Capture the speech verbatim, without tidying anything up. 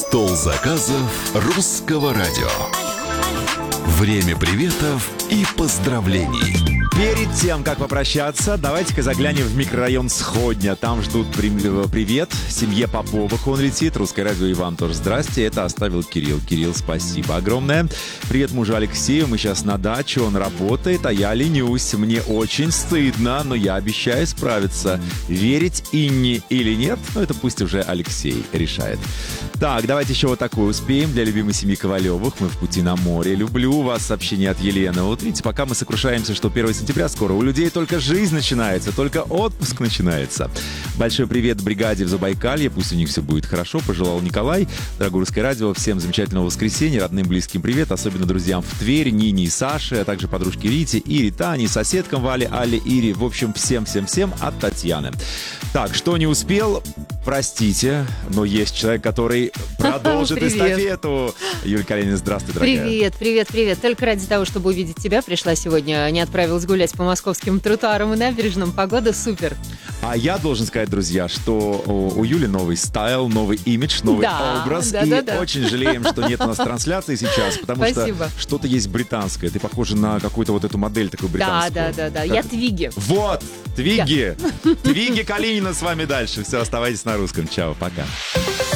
Стол заказов русского радио. Время приветов и поздравлений. Перед тем, как попрощаться, давайте-ка заглянем в микрорайон Сходня. Там ждут при- привет семье Поповых. Он летит. Русское радио, Иван тоже здрасте. Это оставил Кирилл. Кирилл, спасибо огромное. Привет мужу Алексею. Мы сейчас на даче. Он работает, а я ленюсь. Мне очень стыдно, но я обещаю справиться. Верить Инне или нет, ну это пусть уже Алексей решает. Так, давайте еще вот такое успеем для любимой семьи Ковалевых. Мы в пути на море. Люблю вас. Сообщение от Елены. Вот видите, пока мы сокрушаемся, что первого сентября скоро, у людей только жизнь начинается, только отпуск начинается. Большой привет бригаде в Забайкалье. Пусть у них все будет хорошо. Пожелал Николай. Дорогое русское радио, всем замечательного воскресенья. Родным, близким привет. Особенно друзьям в Тверь, Нине и Саше, а также подружке Рите, Ире, Тане, соседкам Вале, Алле, Ире. В общем, всем-всем-всем от Татьяны. Так, что не успел, простите, но есть человек, который продолжит эстафету. Юлия Калинина, здравствуй, дорогая. Привет, привет, привет. Только ради того, чтобы увидеть тебя, пришла сегодня. Не отправилась гулять по московским тротуарам и набережным. Погода супер. А я должен сказать, друзья, что у Юли новый стайл, новый имидж, новый Да, образ. да, и да, да. очень жалеем, что нет у нас трансляции сейчас, потому Спасибо. что что-то есть британское. Ты похожа на какую-то вот эту модель такую Да, британскую. да, да, да. Как Я это? Твиги. Вот, Твиги. Твиги Калинина с вами дальше. Все, оставайтесь на русском. Чао, пока.